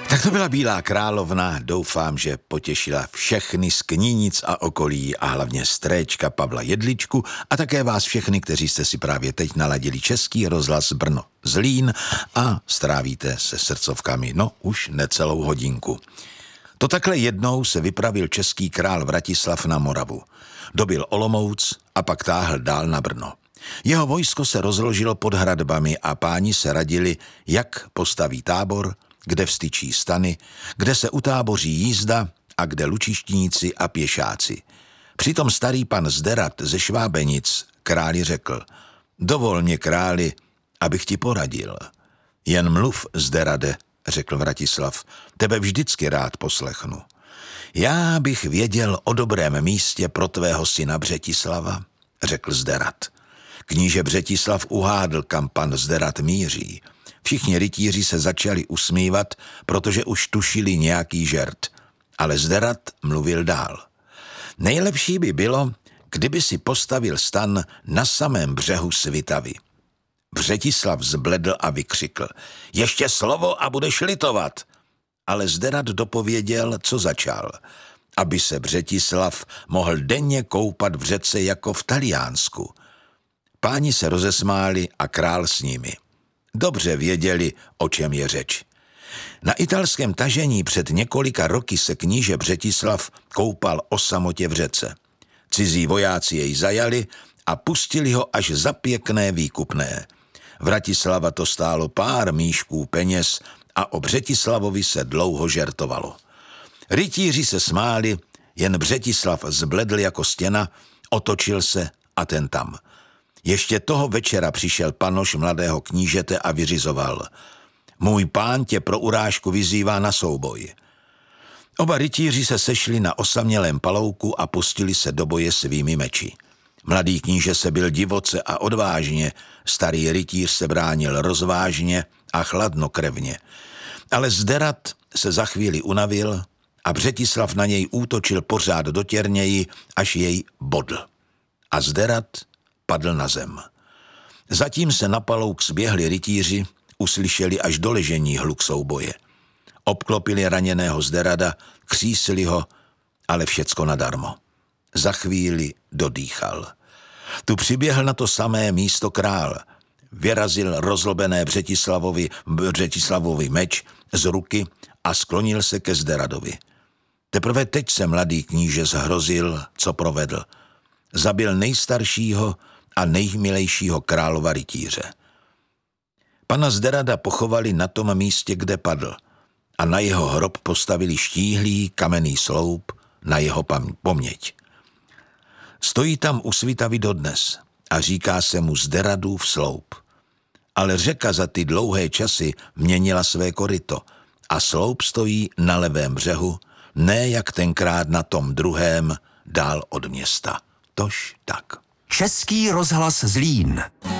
Tak to byla Bílá královna, doufám, že potěšila všechny z Knínic a okolí a hlavně stréčka Pavla Jedličku a také vás všechny, kteří jste si právě teď naladili Český rozhlas Brno Zlín a strávíte se srdcovkami, už necelou hodinku. To takhle jednou se vypravil český král Vratislav na Moravu. Dobyl Olomouc a pak táhl dál na Brno. Jeho vojsko se rozložilo pod hradbami a páni se radili, jak postaví tábor, kde vstyčí stany, kde se utáboří jízda a kde lučištníci a pěšáci. Přitom starý pan Zderat ze Švábenic králi řekl: dovol mě, králi, abych ti poradil. Jen mluv, Zderade, řekl Vratislav, tebe vždycky rád poslechnu. Já bych věděl o dobrém místě pro tvého syna Břetislava, řekl Zderat. Kníže Břetislav uhádl, kam pan Zderat míří. Všichni rytíři se začali usmívat, protože už tušili nějaký žert. Ale Zderat mluvil dál. Nejlepší by bylo, kdyby si postavil stan na samém břehu Svitavy. Břetislav zbledl a vykřikl: ještě slovo a budeš litovat. Ale Zderat dopověděl, co začal, aby se Břetislav mohl denně koupat v řece jako v Taliánsku. Páni se rozesmáli a král s nimi. Dobře věděli, o čem je řeč. Na italském tažení před několika roky se kníže Břetislav koupal o samotě v řece. Cizí vojáci jej zajali a pustili ho až za pěkné výkupné. Vratislava to stálo pár míšků peněz a o Břetislavovi se dlouho žertovalo. Rytíři se smáli, jen Břetislav zbledl jako stěna, otočil se a ten tam. Ještě toho večera přišel panoš mladého knížete a vyřizoval: můj pán tě pro urážku vyzývá na souboj. Oba rytíři se sešli na osamělém palouku a pustili se do boje svými meči. Mladý kníže se bil divoce a odvážně, starý rytíř se bránil rozvážně a chladnokrevně. Ale Zderat se za chvíli unavil a Břetislav na něj útočil pořád dotěrněji, až jej bodl. A Zderat padl na zem. Zatím se na palouk zběhli rytíři, uslyšeli až do ležení hluk souboje. Obklopili raněného Zderada, křísili ho, ale všecko nadarmo. Za chvíli dodýchal. Tu přiběhl na to samé místo král. Vyrazil rozlobené Břetislavovi meč z ruky a sklonil se ke Zderadovi. Teprve teď se mladý kníže zhrozil, co provedl. Zabil nejstaršího a nejmilejšího králova rytíře. Pana Zderada pochovali na tom místě, kde padl, a na jeho hrob postavili štíhlý kamenný sloup na jeho poměť. Stojí tam u Svitavy dodnes a říká se mu Zderadův sloup. Ale řeka za ty dlouhé časy měnila své koryto a sloup stojí na levém břehu, ne jak tenkrát na tom druhém, dál od města. Tož tak. Český rozhlas Zlín.